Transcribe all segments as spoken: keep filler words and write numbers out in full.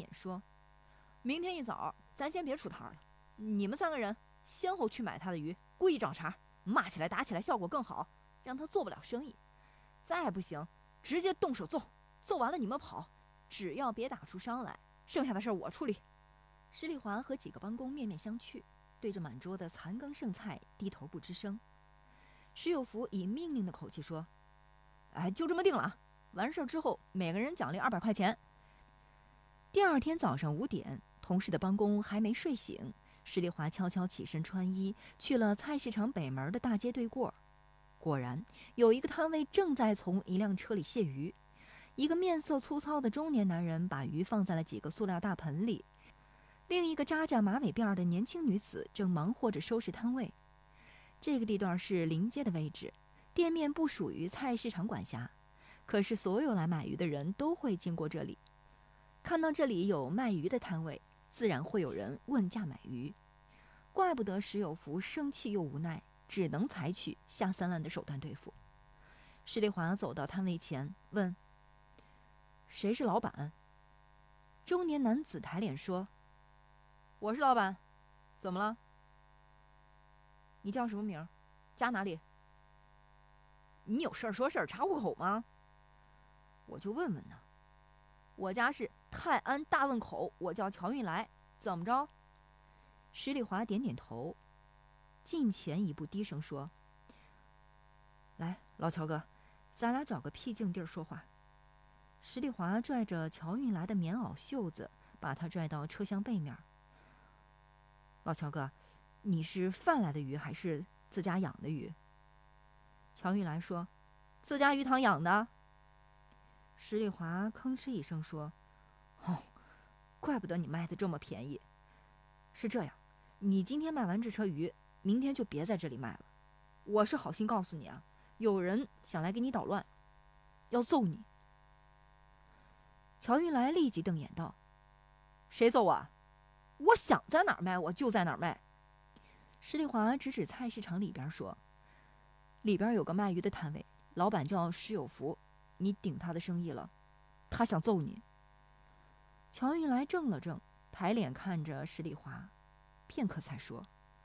眼说：“明天一早咱先别出摊了，你们三个人先后去买他的鱼，故意找茬，骂起来打起来效果更好，让他做不了生意。再不行，直接动手揍，揍完了你们跑，只要别打出伤来，剩下的事我处理。”石丽华和几个帮工面面相觑，对着满桌的残羹剩菜低头不吱声。石有福以命令的口气说：“哎，就这么定了啊！完事之后，每个人奖励二百块钱。”第二天早上五点，同事的帮工还没睡醒，石丽华悄悄起身穿衣，去了菜市场北门的大街对过。果然，有一个摊位正在从一辆车里卸鱼。一个面色粗糙的中年男人把鱼放在了几个塑料大盆里，另一个扎着马尾辫的年轻女子正忙活着收拾摊位。这个地段是临街的位置，店面不属于菜市场管辖，可是所有来买鱼的人都会经过这里，看到这里有卖鱼的摊位，自然会有人问价买鱼。怪不得石有福生气又无奈，只能采取下三滥的手段对付。石丽华走到摊位前，问：“谁是老板？”中年男子抬脸说：“我是老板，怎么了？你叫什么名？家哪里？你有事儿说事儿，查户口吗？我就问问呢。我家是泰安大汶口，我叫乔运来，怎么着？”石丽华点点头，近前一步低声说：“来，老乔哥，咱俩找个僻静地儿说话。”石丽华拽着乔运来的棉袄袖子，把他拽到车厢背面。“老乔哥，你是贩来的鱼还是自家养的鱼？”乔运来说：“自家鱼塘养的。”石丽华吭哧一声说：“哦，怪不得你卖的这么便宜。是这样，你今天卖完这车鱼，明天就别在这里卖了。我是好心告诉你啊，有人想来给你捣乱，要揍你。”乔运来立即瞪眼道：“谁揍我？我想在哪儿卖我就在哪儿卖。”石丽华指指菜市场里边说：“里边有个卖鱼的摊位，老板叫石有福，你顶他的生意了，他想揍你。”乔运来怔了怔，抬脸看着石丽华，片刻才说：“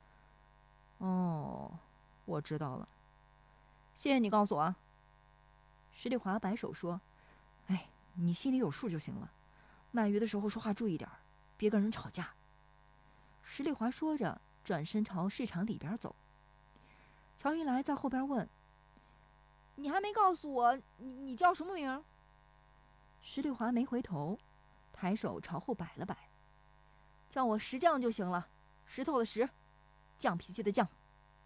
哦，我知道了，谢谢你告诉我啊。”石丽华摆手说：“哎，你心里有数就行了，卖鱼的时候说话注意点，别跟人吵架。”石丽华说着，转身朝市场里边走。乔运来在后边问：“你还没告诉我，你你叫什么名？”石丽华没回头，抬手朝后摆了摆：“叫我石匠就行了，石头的石，犟脾气的犟。”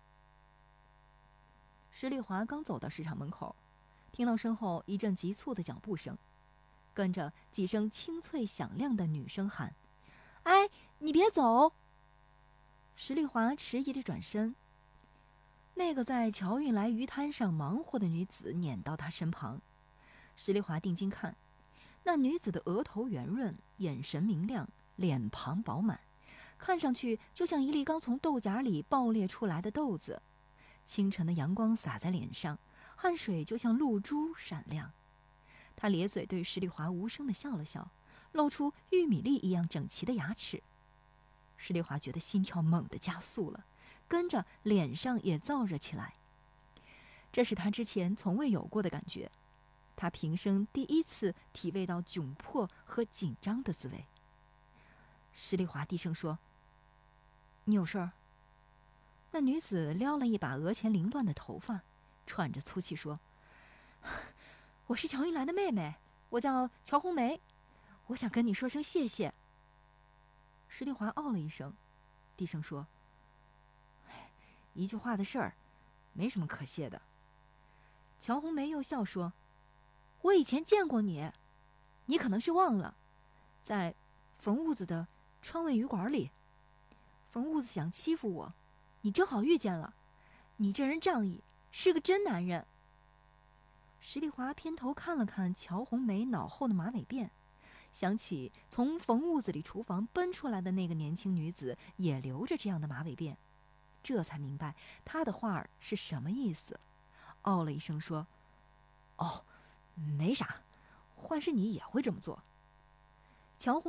石丽华刚走到市场门口，听到身后一阵急促的脚步声，跟着几声清脆响亮的女声喊：“哎，你别走！”石丽华迟疑着转身，那个在乔运来鱼摊上忙活的女子撵到他身旁。石丽华定睛看，那女子的额头圆润，眼神明亮，脸庞饱满，看上去就像一粒刚从豆荚里爆裂出来的豆子。清晨的阳光洒在脸上，汗水就像露珠闪亮。她咧嘴对石丽华无声地笑了笑，露出玉米粒一样整齐的牙齿。石丽华觉得心跳猛地加速了，跟着脸上也燥热起来。这是她之前从未有过的感觉，她平生第一次体味到窘迫和紧张的滋味。石丽华低声说：“你有事儿？”那女子撩了一把额前凌乱的头发，喘着粗气说：“我是乔运来的妹妹，我叫乔红梅，我想跟你说声谢谢。”石丽华哦了一声，低声说：“一句话的事儿，没什么可谢的。”乔红梅又笑说：“我以前见过你，你可能是忘了，在冯屋子的川味鱼馆里，冯屋子想欺负我，你正好遇见了，你这人仗义，是个真男人。”石丽华偏头看了看乔红梅脑后的马尾辫，想起从冯屋子里厨房奔出来的那个年轻女子也留着这样的马尾辫，这才明白她的话儿是什么意思，哦了一声说：“哦，没啥，换是你也会这么做。”乔红